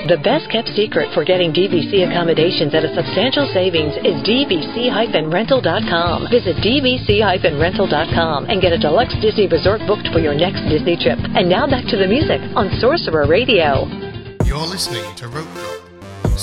The best kept secret for getting DVC accommodations at a substantial savings is dvc-rental.com. Visit dvc-rental.com and get a deluxe Disney resort booked for your next Disney trip. And now back to the music on Sorcerer Radio. You're listening to Rope Drop